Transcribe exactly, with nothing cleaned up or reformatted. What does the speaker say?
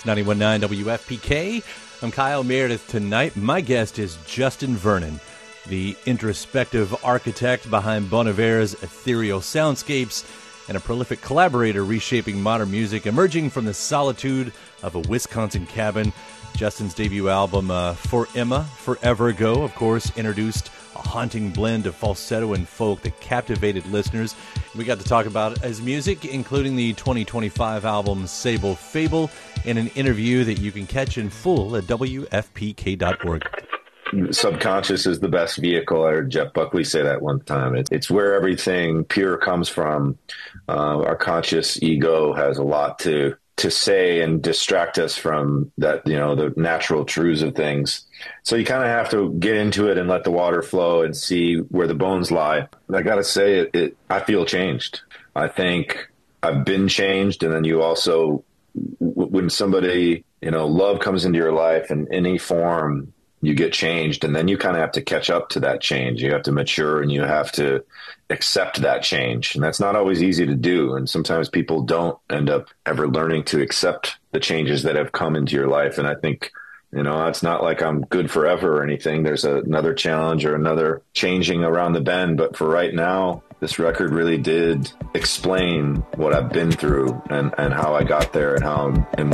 It's ninety-one point nine W F P K. I'm Kyle Meredith tonight. My guest is Justin Vernon, the introspective architect behind Bon Iver's ethereal soundscapes and a prolific collaborator reshaping modern music, emerging from the solitude of a Wisconsin cabin. Justin's debut album, uh, For Emma, Forever Ago, of course, introduced a haunting blend of falsetto and folk that captivated listeners. We got to talk about his music, including the twenty twenty-five album Sable Fable, in an interview that you can catch in full at W F P K dot org. Subconscious is the best vehicle. I heard Jeff Buckley say that one time. It, it's where everything pure comes from. Uh, our conscious ego has a lot to to say and distract us from that, you know, the natural truths of things. So you kind of have to get into it and let the water flow and see where the bones lie. I got to say, it, it, I feel changed. I think I've been changed. And then you also, w- when somebody, you know, love comes into your life in any form, you get changed, and then you kind of have to catch up to that change. You have to mature and you have to accept that change. And that's not always easy to do. And sometimes people don't end up ever learning to accept the changes that have come into your life. And I think, you know, it's not like I'm good forever or anything. There's a, another challenge or another changing around the bend. But for right now, this record really did explain what I've been through and, and how I got there and how I'm